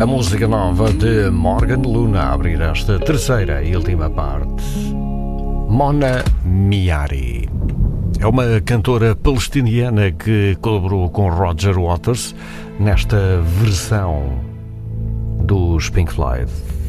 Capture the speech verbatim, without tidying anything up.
A música nova de Morgan Luna a abrir esta terceira e última parte. Mona Miari é uma cantora palestiniana que colaborou com Roger Waters nesta versão dos Pink Floyd.